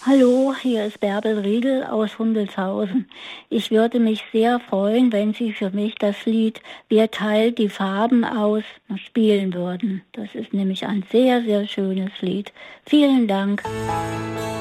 Hallo, hier ist Bärbel Riedel aus Hundelshausen. Ich würde mich sehr freuen, wenn Sie für mich das Lied „Wer teilt die Farben aus" spielen würden. Das ist nämlich ein sehr, sehr schönes Lied. Vielen Dank.